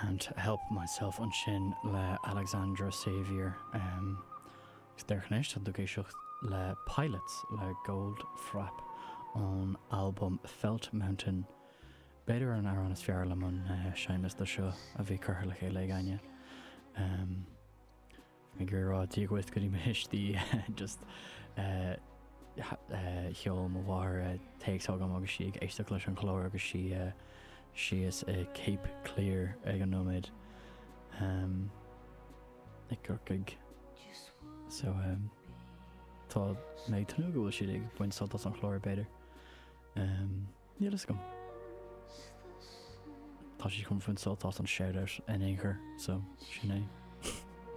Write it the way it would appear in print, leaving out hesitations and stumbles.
can't help myself an sin le Alexandra Xavier. Sterchneist had géisiocht le Pilots le Gold Frap an album Felt Mountain. Beidir an ar an is fear le man Seamus de seo a bhí curtha le chéile gaine. Mi gur rá díaghaith go dtí mistí just heol mo bhar téagtágam agus si ag éisteach leis an chlór agus si is Cape Clear ag an nóméid ag gurcaig. So tá méid tanú go bhfuil siad ag buint soltas an chlór beidir. Ní is gom. Tá si chum fún soltas an shout-out in Anchor, so sin é.